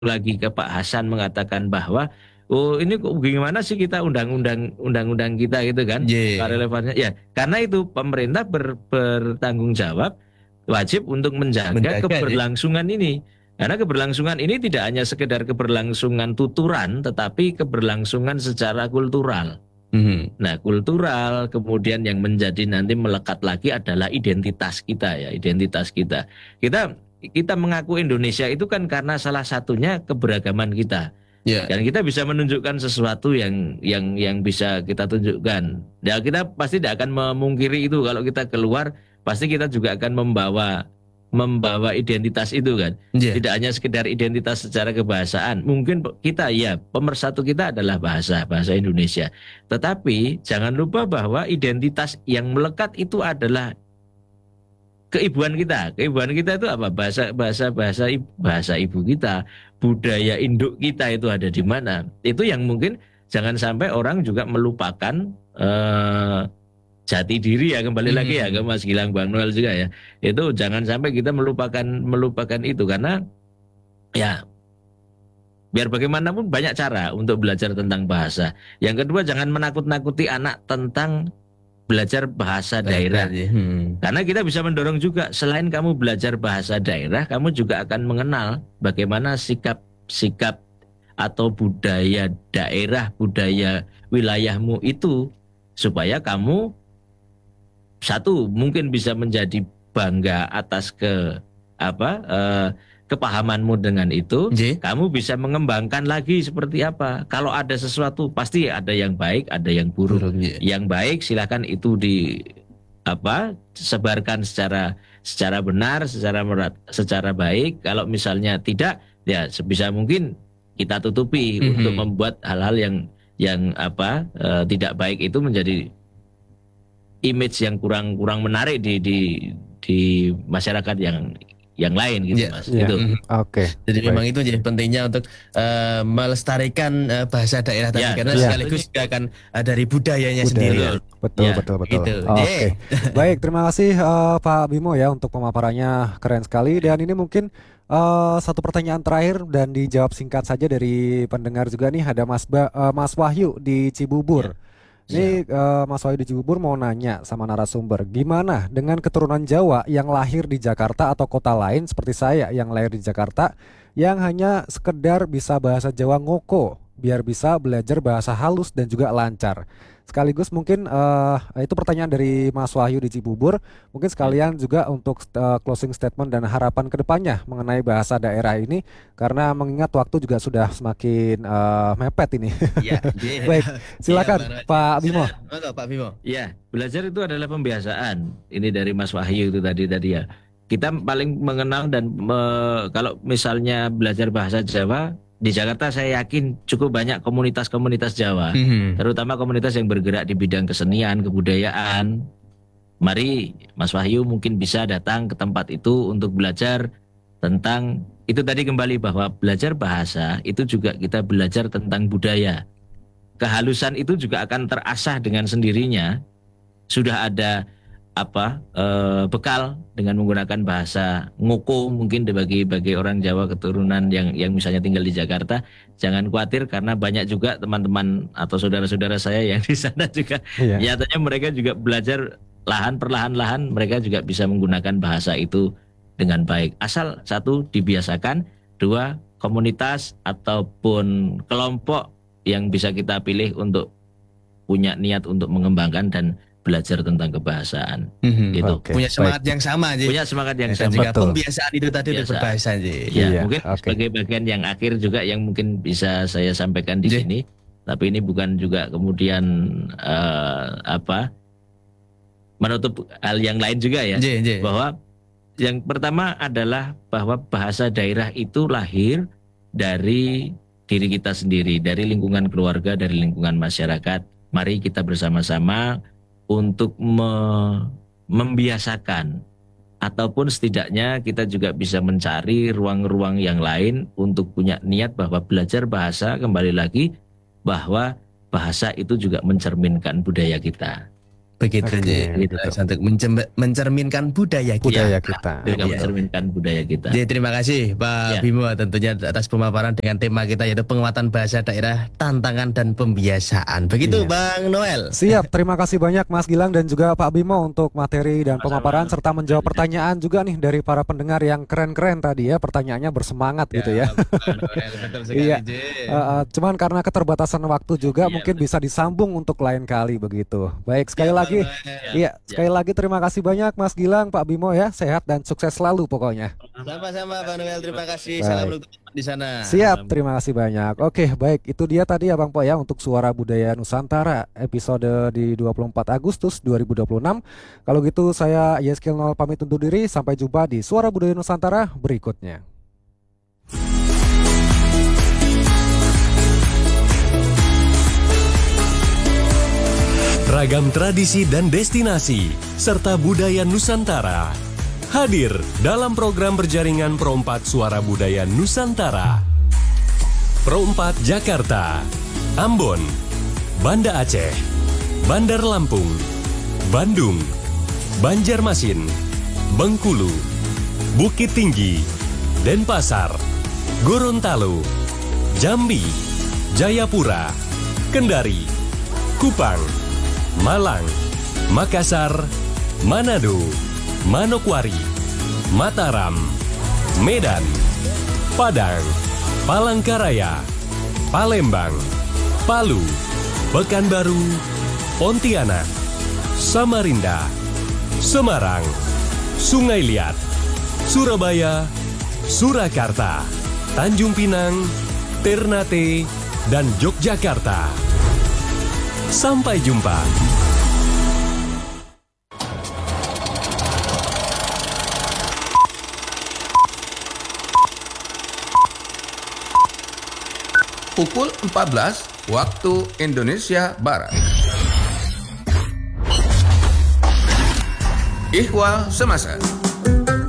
lagi ke Pak Hasan mengatakan bahwa oh ini kok gimana sih kita undang-undang kita gitu kan? Apa Iya. relevannya? Ya, karena itu pemerintah bertanggung jawab wajib untuk menjaga Menjaga sih. keberlangsungan ini. Karena keberlangsungan ini tidak hanya sekedar keberlangsungan tuturan, tetapi keberlangsungan secara kultural. Mhm. Nah, kultural kemudian yang menjadi nanti melekat lagi adalah identitas kita ya, identitas kita. Kita kita mengaku Indonesia itu kan karena salah satunya keberagaman kita. Ya. Dan kita bisa menunjukkan sesuatu yang bisa kita tunjukkan. Ya kita pasti tidak akan memungkiri itu kalau kita keluar pasti kita juga akan membawa membawa identitas itu kan. Iya. Tidak hanya sekedar identitas secara kebahasaan. Mungkin kita ya pemersatu kita adalah bahasa Indonesia. Tetapi jangan lupa bahwa identitas yang melekat itu adalah keibuan kita. Keibuan kita itu apa? Bahasa ibu kita, budaya induk kita itu ada di mana. Itu yang mungkin jangan sampai orang juga melupakan eh, jati diri ya, kembali lagi ya ke Mhm. Mas Gilang, Bang Noel juga ya. Itu jangan sampai kita melupakan melupakan itu karena ya biar bagaimanapun banyak cara untuk belajar tentang bahasa. Yang kedua jangan menakut-nakuti anak tentang belajar bahasa Daerah daerah. sih. Mhm. Karena kita bisa mendorong juga, selain kamu belajar bahasa daerah, kamu juga akan mengenal bagaimana sikap-sikap atau budaya daerah, budaya wilayahmu itu, supaya kamu satu mungkin bisa menjadi bangga atas apa kepahamanmu dengan itu. Iya. Kamu bisa mengembangkan lagi seperti apa. Kalau ada sesuatu pasti ada yang baik, ada yang buruk. Burung ya. Yang baik silakan itu di apa sebarkan secara secara benar, secara baik. Kalau misalnya tidak, ya sebisa mungkin kita tutupi untuk Mhm. membuat hal-hal yang apa tidak baik itu menjadi image yang kurang kurang menarik di masyarakat yang lain gitu Iya. Mas. Iya, Itu. Mhm. oke, Jadi memang baik. itu jadi pentingnya untuk melestarikan bahasa daerah tadi Ya, karena salah Iya, sekaligus satunya juga akan dari budayanya sendiri betul. kan. budaya. Betul, Ya, betul, betul. Gitu. Oke, Ye. baik. Terima kasih Pak Bimo ya untuk pemaparannya keren sekali. Dan ini mungkin satu pertanyaan terakhir dan dijawab singkat saja dari pendengar juga nih. Ada Mas Wahyu di ya, Cibubur. Ini siap. Mas Wahyu di Cibubur mau nanya sama narasumber, gimana dengan keturunan Jawa yang lahir di Jakarta atau kota lain seperti saya yang lahir di Jakarta, yang hanya sekedar bisa bahasa Jawa ngoko, biar bisa belajar bahasa halus dan juga lancar. Sekaligus mungkin itu pertanyaan dari Mas Wahyu di Cibubur. Mungkin Ya. sekalian juga untuk closing statement dan harapan kedepannya mengenai bahasa daerah ini, karena mengingat waktu juga sudah semakin mepet ini. Iya. Ye. Baik, Iya, silakan Bang Roji. Pak Bimo. Silakan. Monggo Pak Bimo. Ya, belajar itu adalah pembiasaan. Ini dari Mas Wahyu itu tadi ya. Kita paling mengenal dan kalau misalnya belajar bahasa Jawa di Jakarta saya yakin cukup banyak komunitas-komunitas Jawa, Mhm. terutama komunitas yang bergerak di bidang kesenian, kebudayaan. Mari Mas Wahyu mungkin bisa datang ke tempat itu untuk belajar tentang itu tadi kembali bahwa belajar bahasa itu juga kita belajar tentang budaya. Kehalusan itu juga akan terasah dengan sendirinya. Sudah ada bekal dengan menggunakan bahasa ngoko mungkin bagi orang Jawa keturunan yang misalnya tinggal di Jakarta. Jangan khawatir karena banyak juga teman-teman atau saudara-saudara saya yang di sana juga Iya. nyatanya mereka juga belajar perlahan-lahan mereka juga bisa menggunakan bahasa itu dengan baik. Asal satu dibiasakan, dua komunitas ataupun kelompok yang bisa kita pilih untuk punya niat untuk mengembangkan dan belajar tentang kebahasaan Mhm. gitu. Oke, Punya baik. semangat yang sama aja. Punya semangat yang Dan sama. juga Betul. pembiasaan itu tadi untuk Biasa. berbahasa aja. Ya, Iya, mungkin oke. sebagai bagian yang akhir juga yang mungkin bisa saya sampaikan di Iya. sini. Tapi ini bukan juga kemudian menutup hal yang lain juga ya. Iya, iya. Bahwa yang pertama adalah bahwa bahasa daerah itu lahir dari diri kita sendiri, dari lingkungan keluarga, dari lingkungan masyarakat. Mari kita bersama-sama untuk membiasakan ataupun setidaknya kita juga bisa mencari ruang-ruang yang lain untuk punya niat bahwa belajar bahasa kembali lagi bahwa bahasa itu juga mencerminkan budaya kita. begitu Oke, Ji. gitu. Untuk mencerminkan budaya kita. Budaya kita. Juga Iya. mencerminkan budaya kita. Jadi terima kasih Pak Ya. Bimo tentunya atas pemaparan dengan tema kita yaitu penguatan bahasa daerah, tantangan dan pembiasaan. Begitu Iya. Bang Noel. Siap, terima kasih banyak Mas Gilang dan juga Pak Bimo untuk materi dan pemaparan serta menjawab pertanyaan juga nih dari para pendengar yang keren-keren tadi ya, pertanyaannya bersemangat gitu ya. Bang Noel, betul sekali, Iya. Ji. Cuman karena keterbatasan waktu juga Iya, mungkin bisa disambung untuk lain kali begitu. Baik, sekali Ya, lagi. Bang Noel. Iya, sekali lagi terima kasih banyak Mas Gilang, Pak Bimo ya. Sehat dan sukses selalu pokoknya. Sama-sama Bang Noel, terima kasih. Baik. Salam untuk teman di sana. Siap, terima kasih banyak. Oke, baik. Itu dia tadi ya Bang Po ya untuk Suara Budaya Nusantara episode di 24 Agustus 2026. Kalau gitu saya Yeskil Nol pamit undur diri. Sampai jumpa di Suara Budaya Nusantara berikutnya. Ragam tradisi dan destinasi, serta budaya Nusantara hadir dalam program berjaringan Pro4 Suara Budaya Nusantara. Pro4 Jakarta, Ambon, Banda Aceh, Bandar Lampung, Bandung, Banjarmasin, Bengkulu, Bukit Tinggi, Denpasar, Gorontalo, Jambi, Jayapura, Kendari, Kupang, Malang, Makassar, Manado, Manokwari, Mataram, Medan, Padang, Palangkaraya, Palembang, Palu, Pekanbaru, Pontianak, Samarinda, Semarang, Sungai Liat, Surabaya, Surakarta, Tanjung Pinang, Ternate, dan Yogyakarta. Sampai jumpa. Pukul 14 waktu Indonesia Barat. Ihwal Semasa.